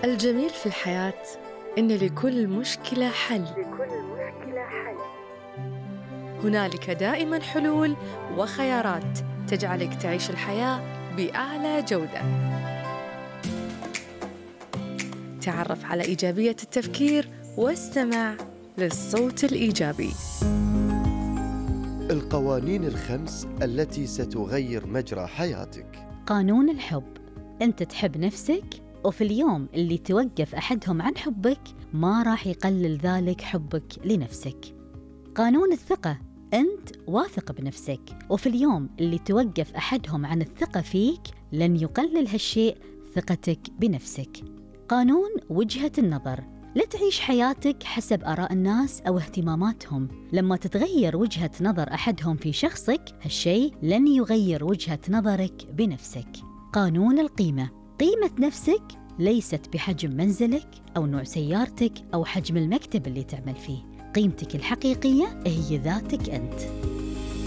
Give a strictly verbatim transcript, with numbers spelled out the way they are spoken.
الجميل في الحياة إن لكل مشكلة حل. لكل مشكلة حل. هنالك دائماً حلول وخيارات تجعلك تعيش الحياة بأعلى جودة. تعرف على إيجابية التفكير واستمع للصوت الإيجابي. القوانين الخمس التي ستغير مجرى حياتك. قانون الحب: أنت تحب نفسك، وفي اليوم اللي توقف أحدهم عن حبك ما راح يقلل ذلك حبك لنفسك. قانون الثقة: أنت واثق بنفسك، وفي اليوم اللي توقف أحدهم عن الثقة فيك لن يقلل هالشيء ثقتك بنفسك. قانون وجهة النظر: لا تعيش حياتك حسب آراء الناس أو اهتماماتهم. لما تتغير وجهة نظر أحدهم في شخصك، هالشيء لن يغير وجهة نظرك بنفسك. قانون القيمة: قيمة نفسك ليست بحجم منزلك أو نوع سيارتك أو حجم المكتب اللي تعمل فيه. قيمتك الحقيقية هي ذاتك أنت.